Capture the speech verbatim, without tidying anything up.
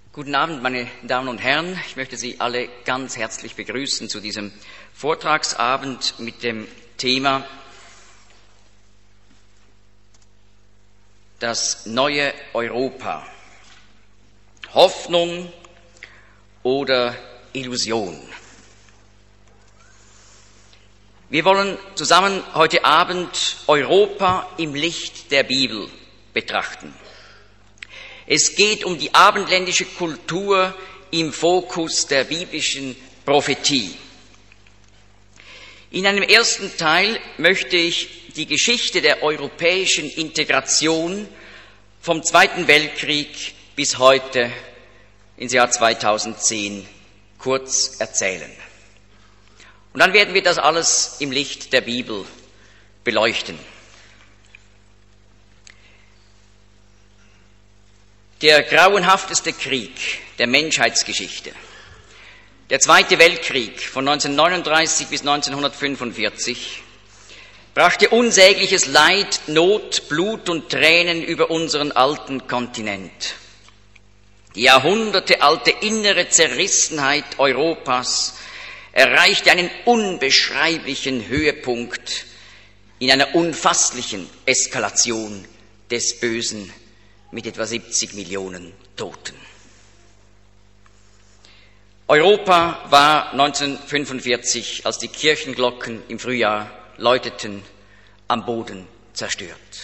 Guten Abend, meine Damen und Herren. Ich möchte Sie alle ganz herzlich begrüßen zu diesem Vortragsabend mit dem Thema Das neue Europa. Hoffnung oder Illusion? Wir wollen zusammen heute Abend Europa im Licht der Bibel betrachten. Es geht um die abendländische Kultur im Fokus der biblischen Prophetie. In einem ersten Teil möchte ich die Geschichte der europäischen Integration vom Zweiten Weltkrieg bis heute ins Jahr zweitausendzehn kurz erzählen. Und dann werden wir das alles im Licht der Bibel beleuchten. Der grauenhafteste Krieg der Menschheitsgeschichte, der Zweite Weltkrieg von neunzehnhundertneununddreißig bis neunzehnhundertfünfundvierzig, brachte unsägliches Leid, Not, Blut und Tränen über unseren alten Kontinent. Die jahrhundertealte innere Zerrissenheit Europas erreichte einen unbeschreiblichen Höhepunkt in einer unfasslichen Eskalation des Bösen mit etwa siebzig Millionen Toten. Europa war neunzehnhundertfünfundvierzig, als die Kirchenglocken im Frühjahr läuteten, am Boden zerstört.